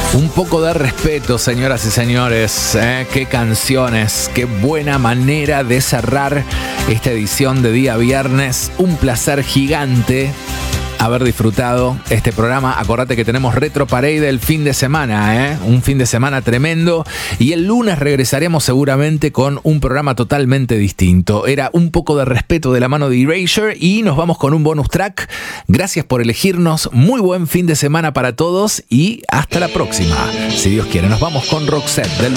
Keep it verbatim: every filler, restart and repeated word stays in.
Un poco de respeto, señoras y señores. ¿eh? Qué canciones, qué buena manera de cerrar esta edición de día viernes. Un placer gigante haber disfrutado este programa. Acordate que tenemos Retro Parade el fin de semana, ¿eh? Un fin de semana tremendo. Y el lunes regresaremos seguramente con un programa totalmente distinto. Era Un poco de respeto de la mano de Erasure y nos vamos con un bonus track. Gracias por elegirnos. Muy buen fin de semana para todos y hasta la próxima. Si Dios quiere, nos vamos con Roxette del